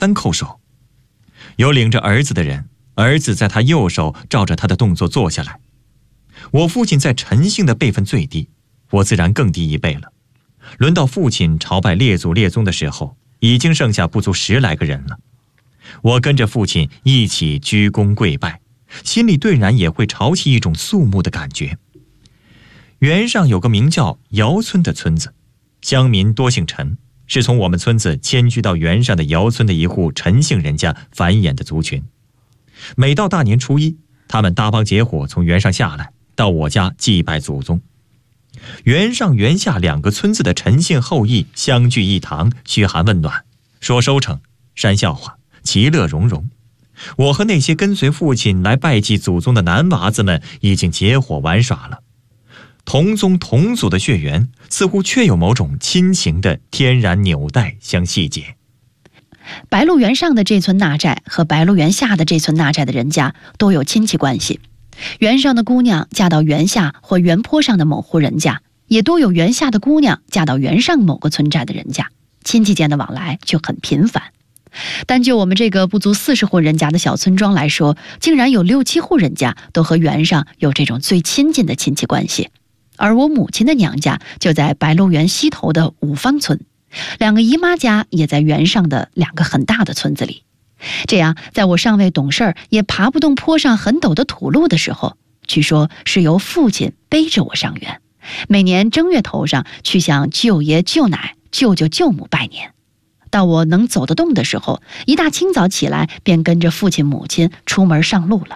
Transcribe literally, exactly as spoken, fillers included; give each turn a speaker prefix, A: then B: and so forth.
A: 单叩首。有领着儿子的人，儿子在他右手照着他的动作坐下来。我父亲在陈姓的辈分最低，我自然更低一辈了。轮到父亲朝拜列祖列宗的时候，已经剩下不足十来个人了。我跟着父亲一起鞠躬跪拜，心里顿然也会潮起一种肃穆的感觉。原上有个名叫姚村的村子，乡民多姓陈，是从我们村子迁居到原上的姚村的一户陈姓人家繁衍的族群。每到大年初一，他们搭帮结伙从原上下来，到我家祭拜祖宗。原上原下两个村子的陈姓后裔相聚一堂，嘘寒问暖，说收成，煽笑话，其乐融融。我和那些跟随父亲来拜祭祖宗的男娃子们已经结伙玩耍了。同宗同祖的血缘似乎确有某种亲情的天然纽带相系结。
B: 白鹿原上的这村纳寨和白鹿原下的这村纳寨的人家都有亲戚关系，原上的姑娘嫁到原下或原坡上的某户人家，也都有原下的姑娘嫁到原上某个村寨的人家，亲戚间的往来就很频繁。单就我们这个不足四十户人家的小村庄来说，竟然有六七户人家都和原上有这种最亲近的亲戚关系。而我母亲的娘家就在白鹿原西头的五方村，两个姨妈家也在原上的两个很大的村子里。这样，在我尚未懂事也爬不动坡上很陡的土路的时候，据说是由父亲背着我上原，每年正月头上去向舅爷舅奶、舅舅舅母拜年。到我能走得动的时候，一大清早起来便跟着父亲母亲出门上路了。